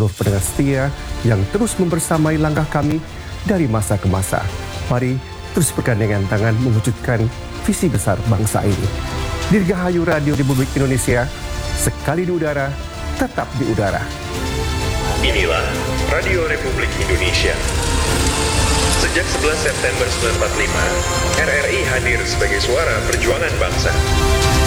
seluruh pendengar setia yang terus membersamai langkah kami dari masa ke masa. Mari terus bergandengan tangan mewujudkan visi besar bangsa ini. Dirgahayu Radio Republik Indonesia, sekali di udara, tetap di udara. Inilah Radio Republik Indonesia. Sejak 11 September 1945, RRI hadir sebagai suara perjuangan bangsa.